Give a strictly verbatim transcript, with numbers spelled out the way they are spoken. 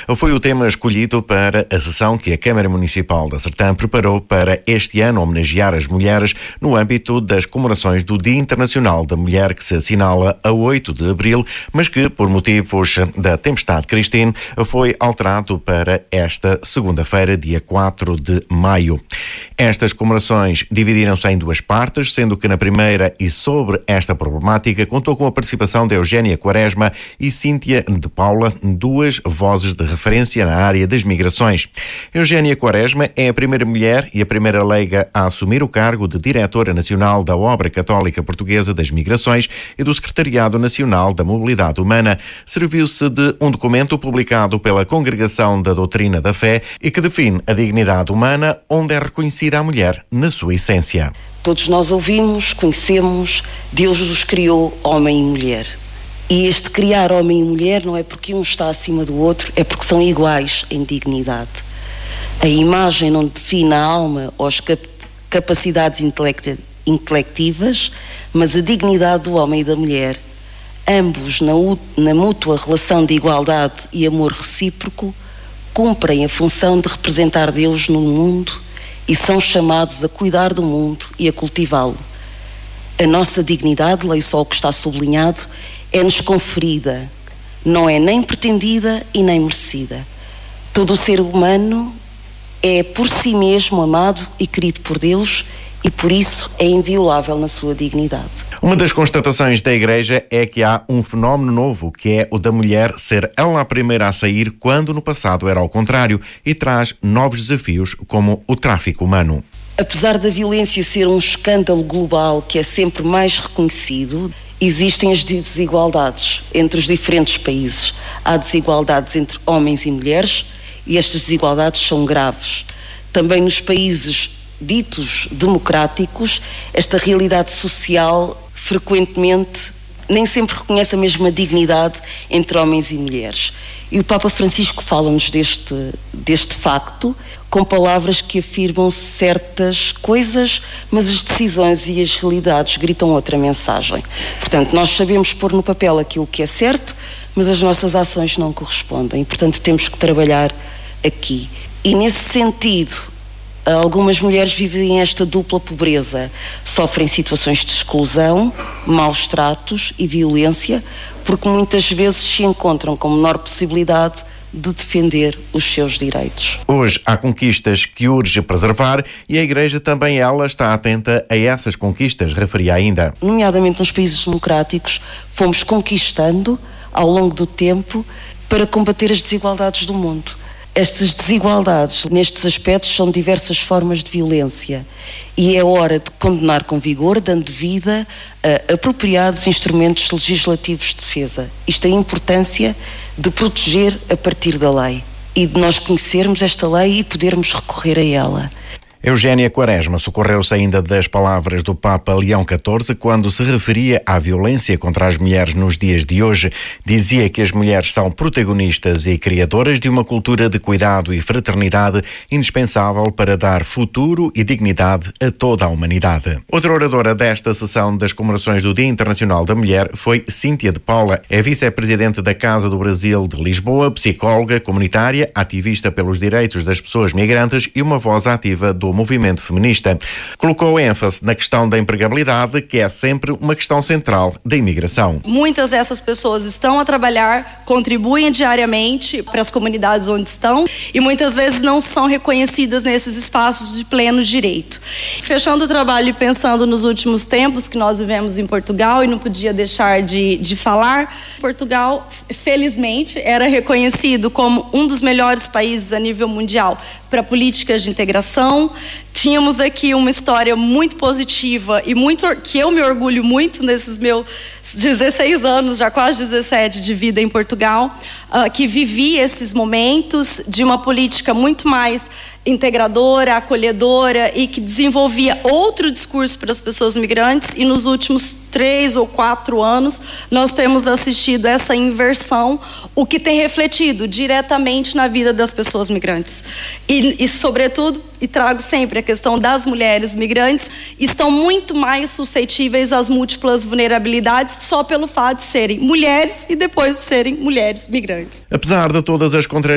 foi o tema escolhido para a sessão que a Câmara Municipal da Sertã preparou para este ano homenagear as mulheres no âmbito das comemorações do Dia Internacional da Mulher, que se assinala a oito de abril, mas que, por motivos da tempestade Christine, foi alterado para esta segunda-feira, dia quatro de maio. Estas comemorações dividiram-se em duas partes, sendo que na primeira e sobre esta problemática contou com a participação de Eugénia Quaresma e Cíntia de Paula, duas vozes de referência na área das migrações. Eugénia Quaresma é a primeira mulher e a primeira leiga a assumir o cargo de Diretora Nacional da Obra Católica Portuguesa das Migrações e do Secretariado Nacional da Mobilidade Humana. Serviu-se de um documento publicado pela Congregação da Doutrina da Fé e que define a dignidade humana, onde é reconhecida a mulher na sua essência. Todos nós ouvimos, conhecemos, Deus os criou homem e mulher. E este criar homem e mulher não é porque um está acima do outro, é porque são iguais em dignidade. A imagem não define a alma ou as cap- capacidades intelecti- intelectivas, mas a dignidade do homem e da mulher. Ambos, na, u- na mútua relação de igualdade e amor recíproco, cumprem a função de representar Deus no mundo e são chamados a cuidar do mundo e a cultivá-lo. A nossa dignidade, leio só o que está sublinhado, é-nos conferida, não é nem pretendida e nem merecida. Todo o ser humano é por si mesmo amado e querido por Deus e por isso é inviolável na sua dignidade. Uma das constatações da Igreja é que há um fenómeno novo, que é o da mulher ser ela a primeira a sair, quando no passado era ao contrário, e traz novos desafios como o tráfico humano. Apesar da violência ser um escândalo global que é sempre mais reconhecido, existem as desigualdades entre os diferentes países. Há desigualdades entre homens e mulheres e estas desigualdades são graves. Também nos países ditos democráticos, esta realidade social frequentemente nem sempre reconhece a mesma dignidade entre homens e mulheres. E o Papa Francisco fala-nos deste, deste facto com palavras que afirmam certas coisas, mas as decisões e as realidades gritam outra mensagem. Portanto, nós sabemos pôr no papel aquilo que é certo, mas as nossas ações não correspondem. Portanto, temos que trabalhar aqui. E nesse sentido, algumas mulheres vivem esta dupla pobreza. Sofrem situações de exclusão, maus tratos e violência, porque muitas vezes se encontram com menor possibilidade de defender os seus direitos. Hoje há conquistas que urge preservar e a Igreja também ela está atenta a essas conquistas, referia ainda. Nomeadamente nos países democráticos, fomos conquistando ao longo do tempo para combater as desigualdades do mundo. Estas desigualdades, nestes aspectos, são diversas formas de violência e é hora de condenar com vigor, dando vida a apropriados instrumentos legislativos de defesa. Isto é a importância de proteger a partir da lei e de nós conhecermos esta lei e podermos recorrer a ela. Eugénia Quaresma socorreu-se ainda das palavras do Papa Leão catorze quando se referia à violência contra as mulheres nos dias de hoje. Dizia que as mulheres são protagonistas e criadoras de uma cultura de cuidado e fraternidade indispensável para dar futuro e dignidade a toda a humanidade. Outra oradora desta sessão das comemorações do Dia Internacional da Mulher foi Cíntia de Paula. É vice-presidente da Casa do Brasil de Lisboa, psicóloga comunitária, ativista pelos direitos das pessoas migrantes e uma voz ativa do movimento feminista. Colocou ênfase na questão da empregabilidade, que é sempre uma questão central da imigração. Muitas dessas pessoas estão a trabalhar, contribuem diariamente para as comunidades onde estão e muitas vezes não são reconhecidas nesses espaços de pleno direito. Fechando o trabalho e pensando nos últimos tempos que nós vivemos em Portugal, e não podia deixar de, de falar, Portugal, felizmente, era reconhecido como um dos melhores países a nível mundial para políticas de integração. Tínhamos aqui uma história muito positiva e muito, que eu me orgulho muito nesses meus dezesseis anos, já quase dezessete, de vida em Portugal, uh, que vivi esses momentos de uma política muito mais integradora, acolhedora e que desenvolvia outro discurso para as pessoas migrantes, e nos últimos três ou quatro anos nós temos assistido essa inversão, o que tem refletido diretamente na vida das pessoas migrantes. E, e sobretudo, e trago sempre a questão das mulheres migrantes, estão muito mais suscetíveis às múltiplas vulnerabilidades só pelo fato de serem mulheres e depois serem mulheres migrantes. Apesar de todas as contrariedades